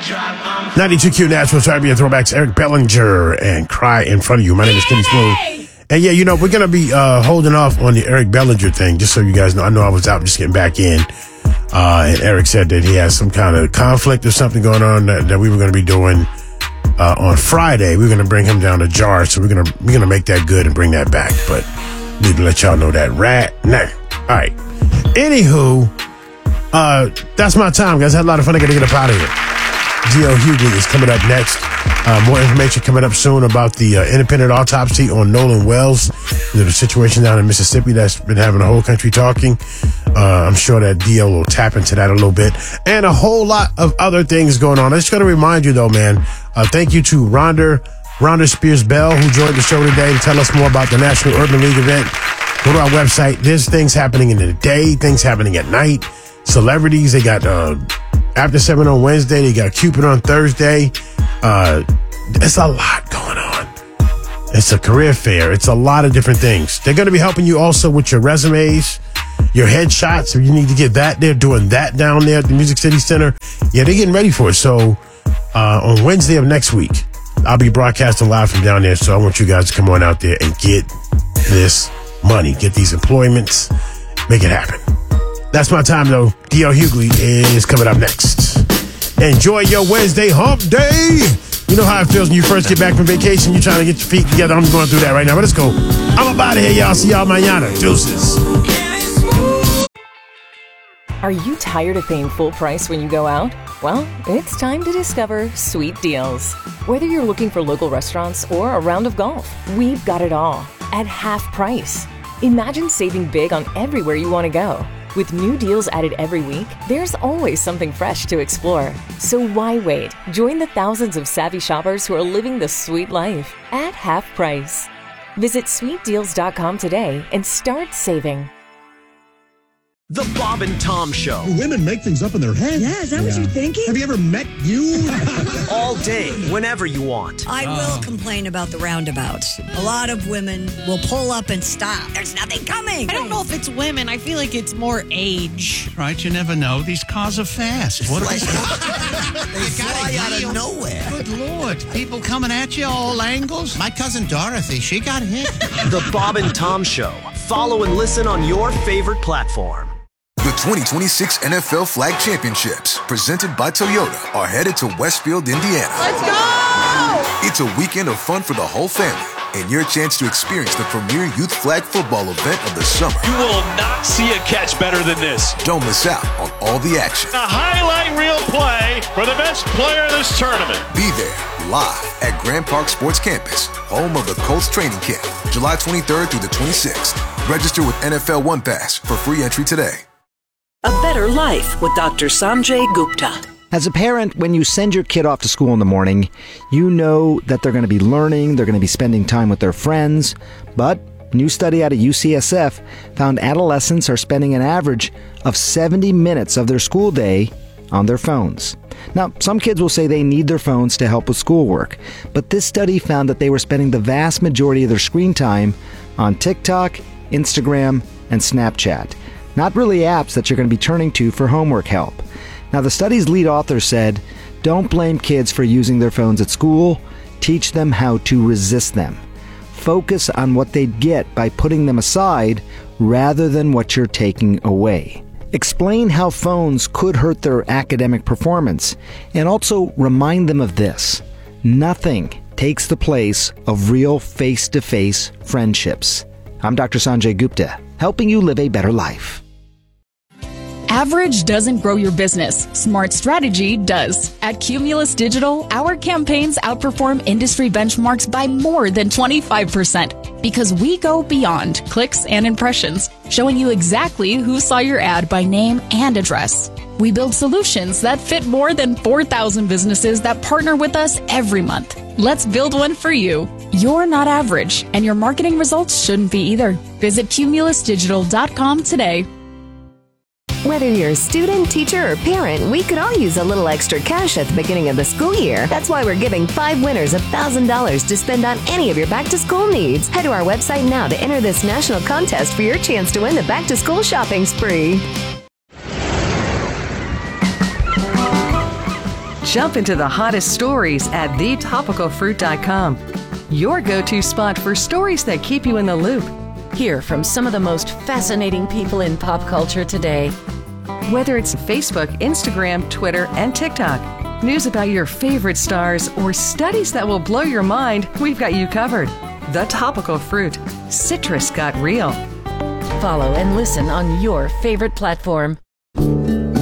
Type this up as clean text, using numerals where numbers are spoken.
92Q Nashville, trying to be a throwbacks. Eric Bellinger and Cry in Front of You. My name is Kenny Smooth. And yeah, you know, we're going to be holding off on the Eric Bellinger thing, just so you guys know. I know I was out just getting back in. And Eric said that he has some kind of conflict or something going on that we were going to be doing on Friday. We're going to bring him down to Jar, so we're going to make that good and bring that back. But need to let y'all know that now. All right. Anywho, that's my time, guys. I had a lot of fun. I got to get up out of here. D.L. Hughley is coming up next. More information coming up soon about the independent autopsy on Nolan Wells. There's a situation down in Mississippi that's been having the whole country talking. I'm sure that D.L. will tap into that a little bit. And a whole lot of other things going on. I just got to remind you, though, man, thank you to Rhonda Spears-Bell, who joined the show today to tell us more about the National Urban League event. Go to our website. There's things happening in the day, things happening at night. Celebrities, they got After 7 on Wednesday, they got Cupid on Thursday. There's a lot going on. It's a career fair. It's a lot of different things. They're going to be helping you also with your resumes, your headshots. If you need to get that, they're doing that down there at the Music City Center. Yeah, they're getting ready for it. So on Wednesday of next week, I'll be broadcasting live from down there. So I want you guys to come on out there and get this money, get these employments, make it happen. That's my time, though. D.L. Hughley is coming up next. Enjoy your Wednesday hump day. You know how it feels when you first get back from vacation. You're trying to get your feet together. I'm going through that right now. But let's go. I'm about to here, y'all. See y'all mañana. Deuces. Are you tired of paying full price when you go out? Well, it's time to discover Sweet Deals. Whether you're looking for local restaurants or a round of golf, we've got it all at half price. Imagine saving big on everywhere you want to go. With new deals added every week, there's always something fresh to explore. So why wait? Join the thousands of savvy shoppers who are living the sweet life at half price. Visit sweetdeals.com today and start saving. The Bob and Tom Show. Do women make things up in their head? Yeah, is that what you're thinking? Have you ever met you? All day, whenever you want. I will complain about the roundabouts. A lot of women will pull up and stop. There's nothing coming. I don't know if it's women. I feel like it's more age. Right, you never know. These cars are fast. What They fly out of nowhere. Good Lord. People coming at you all angles. My cousin Dorothy, she got hit. The Bob and Tom Show. Follow and listen on your favorite platform. The 2026 NFL Flag Championships, presented by Toyota, are headed to Westfield, Indiana. Let's go! It's a weekend of fun for the whole family and your chance to experience the premier youth flag football event of the summer. You will not see a catch better than this. Don't miss out on all the action. A highlight reel play for the best player in this tournament. Be there live at Grand Park Sports Campus, home of the Colts training camp, July 23rd through the 26th. Register with NFL One Pass for free entry today. A Better Life with Dr. Sanjay Gupta. As a parent, when you send your kid off to school in the morning, you know that they're going to be learning, they're going to be spending time with their friends. But a new study out of UCSF found adolescents are spending an average of 70 minutes of their school day on their phones. Now, some kids will say they need their phones to help with schoolwork, but this study found that they were spending the vast majority of their screen time on TikTok, Instagram, and Snapchat. Not really apps that you're going to be turning to for homework help. Now, the study's lead author said, don't blame kids for using their phones at school. Teach them how to resist them. Focus on what they'd get by putting them aside rather than what you're taking away. Explain how phones could hurt their academic performance, and also remind them of this. Nothing takes the place of real face-to-face friendships. I'm Dr. Sanjay Gupta, helping you live a better life. Average doesn't grow your business. Smart strategy does. At Cumulus Digital, our campaigns outperform industry benchmarks by more than 25% because we go beyond clicks and impressions, showing you exactly who saw your ad by name and address. We build solutions that fit more than 4,000 businesses that partner with us every month. Let's build one for you. You're not average, and your marketing results shouldn't be either. Visit cumulusdigital.com today. Whether you're a student, teacher, or parent, we could all use a little extra cash at the beginning of the school year. That's why we're giving 5 winners $1,000 to spend on any of your back-to-school needs. Head to our website now to enter this national contest for your chance to win the back-to-school shopping spree. Jump into the hottest stories at thetopicalfruit.com. Your go-to spot for stories that keep you in the loop. Hear from some of the most fascinating people in pop culture today. Whether it's Facebook, Instagram, Twitter, and TikTok, news about your favorite stars, or studies that will blow your mind, we've got you covered. The Topical Fruit. Citrus got real. Follow and listen on your favorite platform.